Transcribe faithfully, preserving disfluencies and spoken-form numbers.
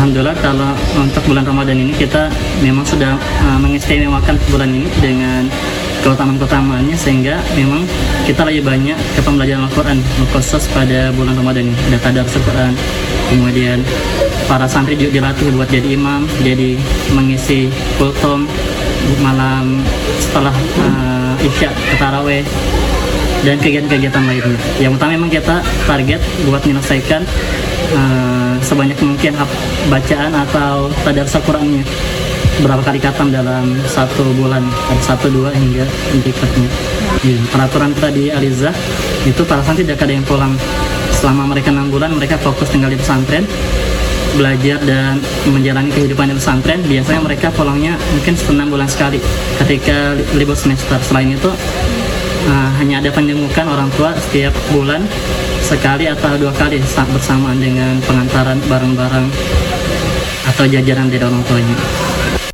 Alhamdulillah kalau untuk bulan Ramadan ini kita memang sudah uh, mengistimewakan bulan ini dengan keutamaan-keutamaannya, sehingga memang kita lebih banyak ke pembelajaran Al-Quran khusus pada bulan Ramadan ini. Ada tadarus Al-Quran, kemudian para santri juga dilatih buat jadi imam, jadi mengisi kultum malam setelah uh, isya ke taraweh dan kegiatan-kegiatan lainnya. Yang utama memang kita target buat menyelesaikan uh, sebanyak mungkin bacaan atau tadarus Al-Qurannya, berapa kali khatam dalam satu bulan, satu dua hingga berikutnya. Ya, peraturan kita di Alizah itu para santri tidak ada yang pulang selama mereka enam bulan. Mereka fokus tinggal di pesantren, belajar dan menjalani kehidupan di pesantren. Biasanya mereka pulangnya mungkin enam bulan sekali ketika libur semester. Selain itu uh, hanya ada penjemukan orang tua setiap bulan sekali atau dua kali bersamaan dengan pengantaran barang-barang atau jajaran dari orang tuanya.